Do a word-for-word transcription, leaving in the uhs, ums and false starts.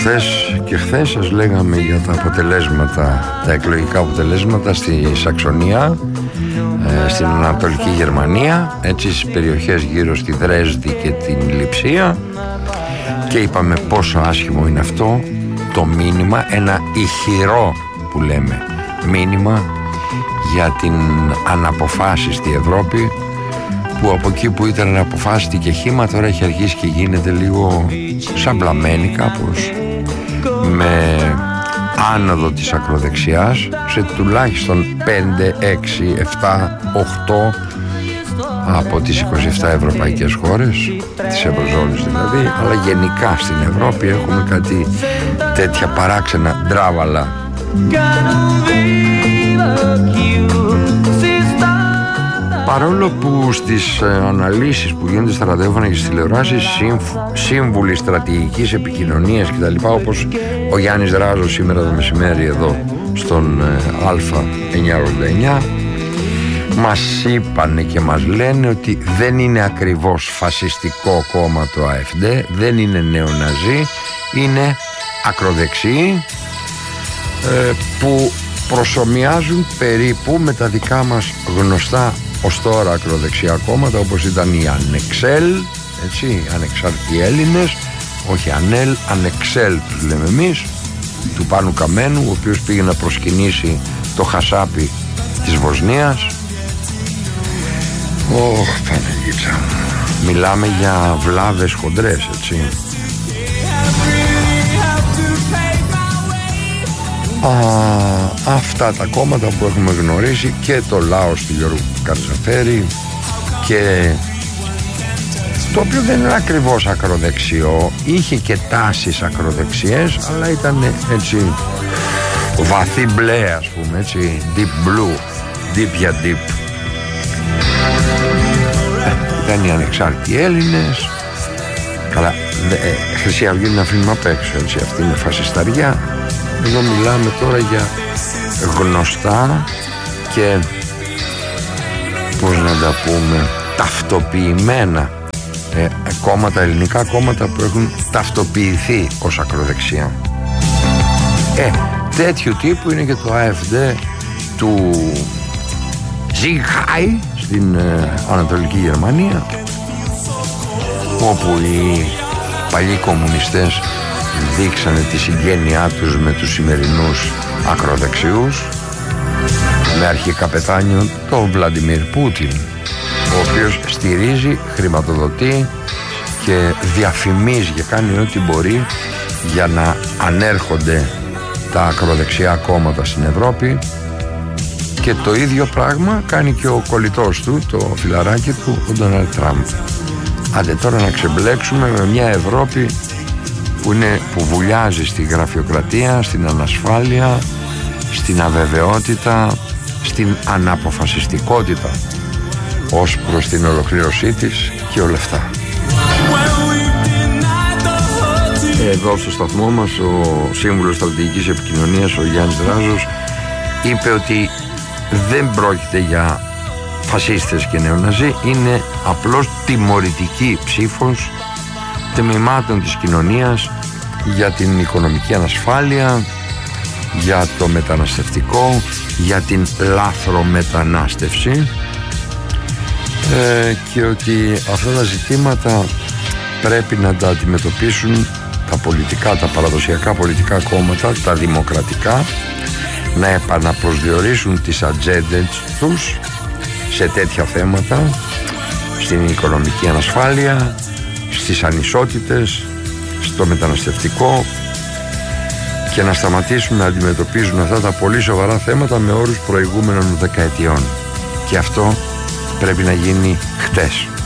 Χθες και χθες σας λέγαμε για τα αποτελέσματα, τα εκλογικά αποτελέσματα στη Σαξονία, ε, στην Ανατολική Γερμανία, έτσι στις περιοχές γύρω στη Δρέσδη και την Λειψία, και είπαμε πόσο άσχημο είναι αυτό το μήνυμα, ένα ηχηρό που λέμε μήνυμα για την αναποφάσιστη Ευρώπη, που από εκεί που ήταν αναποφάσιστη και χύμα τώρα έχει αρχίσει και γίνεται λίγο σαμπλαμένη κάπως, με άνοδο της ακροδεξιάς σε τουλάχιστον πέντε, έξι, επτά, οκτώ από τις είκοσι επτά ευρωπαϊκές χώρες της Ευρωζώνης δηλαδή, αλλά γενικά στην Ευρώπη έχουμε κάτι τέτοια παράξενα ντράβαλα. Παρόλο που στις αναλύσεις που γίνονται στα ραδιόφωνα και στις τηλεοράσεις σύμβουλοι στρατηγικής επικοινωνίας και τα λοιπά, όπως ο Γιάννης Ράζος σήμερα το μεσημέρι εδώ στον Α εννιακόσια ογδόντα εννιά, μας είπανε και μας λένε ότι δεν είναι ακριβώς φασιστικό κόμμα το ΑΕΦΔ, δεν είναι νεοναζί, είναι ακροδεξιοί ε, που προσομοιάζουν περίπου με τα δικά μας γνωστά ως τώρα ακροδεξιά κόμματα, όπως ήταν η Ανεξέλ, έτσι, ανεξάρτητοι Έλληνες, όχι Ανέλ, Ανεξέλ τους λέμε εμείς, του Πάνου Καμένου, ο οποίος πήγε να προσκυνήσει το χασάπι της Βοσνίας. Ωχ, Παναγίτσα, μιλάμε για βλάβες χοντρές, έτσι. Α, αυτά τα κόμματα που έχουμε γνωρίσει, και το Λάος του Γιώργου Καρζαφέρη, και το οποίο δεν είναι ακριβώς ακροδεξιό, είχε και τάσεις ακροδεξιές, αλλά ήταν έτσι βαθύ μπλε, ας πούμε, έτσι, deep blue, deep για deep. Ήταν οι ανεξάρτητοι Έλληνες. Καλά, ε, Χρυσή Αυγή να αφήνουμε απ' έξω, έτσι, αυτή είναι φασισταριά. Εδώ μιλάμε τώρα για γνωστά και, πώς να τα πούμε, ταυτοποιημένα ε, κόμματα, ελληνικά κόμματα που έχουν ταυτοποιηθεί ως ακροδεξιά. Ε, τέτοιου τύπου είναι και το ΑΕΦΔ του Ζιγχάι στην ε, Ανατολική Γερμανία, όπου οι παλιοί κομμουνιστές δείξανε τη συγγένειά τους με τους σημερινούς ακροδεξιούς, με αρχικαπετάνιο τον Βλαντιμίρ Πούτιν, ο οποίος στηρίζει, χρηματοδοτεί και διαφημίζει και κάνει ό,τι μπορεί για να ανέρχονται τα ακροδεξιά κόμματα στην Ευρώπη. Και το ίδιο πράγμα κάνει και ο κολλητός του, το φιλαράκι του, ο Ντόναλντ Τραμπ. Άντε τώρα να ξεμπλέξουμε με μια Ευρώπη που, είναι, που βουλιάζει στη γραφειοκρατία, στην ανασφάλεια, στην αβεβαιότητα, στην αναποφασιστικότητα ως προς την ολοκλήρωσή της και όλα αυτά. Εδώ στο σταθμό μας ο σύμβουλος στρατηγικής επικοινωνίας, ο Γιάννης Ράζος, είπε ότι δεν πρόκειται για φασίστες και νεοναζί, είναι απλώς τιμωρητική ψήφος τμήματων της κοινωνίας για την οικονομική ανασφάλεια, για το μεταναστευτικό, για την λάθρομετανάστευση, ε, και ότι αυτά τα ζητήματα πρέπει να τα αντιμετωπίσουν τα πολιτικά, τα παραδοσιακά πολιτικά κόμματα, τα δημοκρατικά, να επαναπροσδιορίσουν τις ατζέντες τους σε τέτοια θέματα, στην οικονομική ανασφάλεια, στις ανισότητες, στο μεταναστευτικό, και να σταματήσουν να αντιμετωπίζουν αυτά τα πολύ σοβαρά θέματα με όρους προηγούμενων δεκαετιών. Και αυτό πρέπει να γίνει χτες.